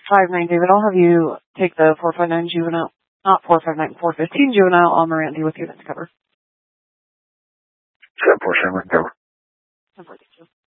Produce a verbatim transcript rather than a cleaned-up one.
five nine, David. I'll have you take the four five nine juvenile, not four five nine, four fifteen juvenile on Miranda with units cover. seven four seven, cover. ten four, thank you.